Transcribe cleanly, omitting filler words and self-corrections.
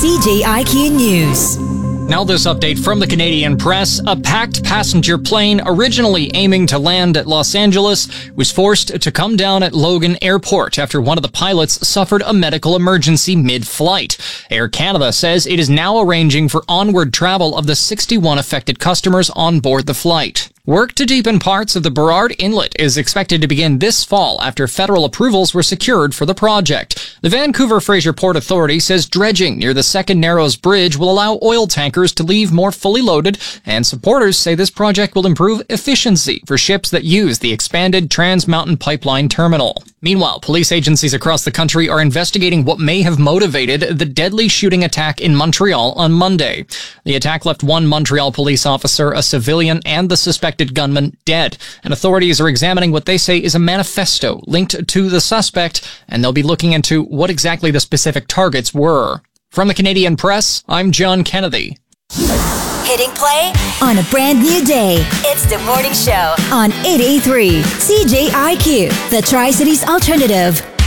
CJIQ News. Now this update from the Canadian Press. A packed passenger plane originally aiming to land at Los Angeles was forced to come down at Logan Airport after one of the pilots suffered a medical emergency mid-flight. Air Canada says it is now arranging for onward travel of the 61 affected customers on board the flight. Work to deepen parts of the Burrard Inlet is expected to begin this fall after federal approvals were secured for the project. The Vancouver Fraser Port Authority says dredging near the Second Narrows Bridge will allow oil tankers to leave more fully loaded, and supporters say this project will improve efficiency for ships that use the expanded Trans Mountain Pipeline terminal. Meanwhile, police agencies across the country are investigating what may have motivated the deadly shooting attack in Montreal on Monday. The attack left one Montreal police officer, a civilian, and the suspected gunman dead, and authorities are examining what they say is a manifesto linked to the suspect, and they'll be looking into what exactly the specific targets were. From the Canadian Press, I'm John Kennedy. Hitting play on a brand new day. It's the morning show on 88.3 CJIQ, the Tri-Cities Alternative.